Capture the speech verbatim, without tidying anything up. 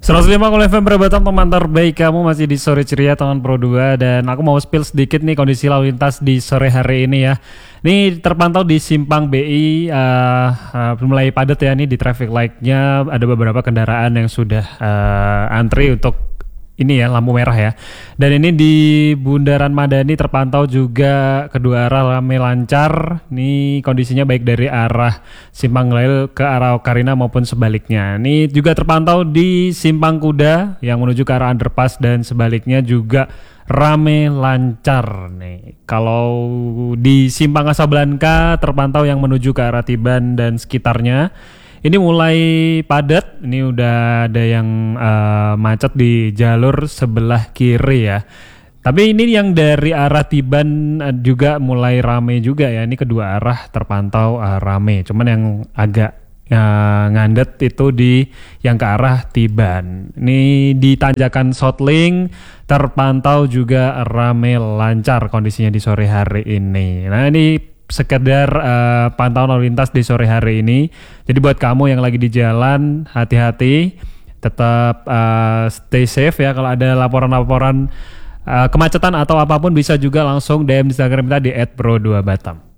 seratus lima F M Batam, teman terbaik kamu masih di sore ceria tangan Pro dua, dan aku mau spill sedikit nih kondisi lalu lintas di sore hari ini ya. Ini terpantau di Simpang B I uh, uh, mulai padat ya, nih di traffic light-nya ada beberapa kendaraan yang sudah uh, antri untuk ini ya, lampu merah ya. Dan ini di Bundaran Madani terpantau juga kedua arah ramai lancar. Ini kondisinya baik dari arah Simpang Glel ke arah Ocarina maupun sebaliknya. Ini juga terpantau di Simpang Kuda yang menuju ke arah underpass dan sebaliknya juga rame lancar nih. Kalau di Simpang Kasablanka terpantau yang menuju ke arah Tiban dan sekitarnya. Ini mulai padat, ini udah ada yang uh, macet di jalur sebelah kiri ya. Tapi ini yang dari arah Tiban juga mulai rame juga ya. Ini kedua arah terpantau uh, rame. Cuman yang agak uh, ngandet itu di yang ke arah Tiban. Ini di tanjakan Sotlink terpantau juga rame lancar kondisinya di sore hari ini. Nah ini sekedar uh, pantauan lalu lintas di sore hari ini. Jadi buat kamu yang lagi di jalan, hati-hati, tetap uh, stay safe ya. Kalau ada laporan-laporan uh, kemacetan atau apapun bisa juga langsung D M Instagram kita di et pro dua batam.